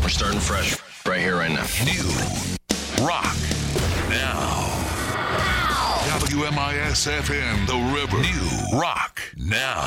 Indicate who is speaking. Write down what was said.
Speaker 1: We're starting fresh right here, right now.
Speaker 2: New Rock Now. WMIS FM, The River. New Rock Now.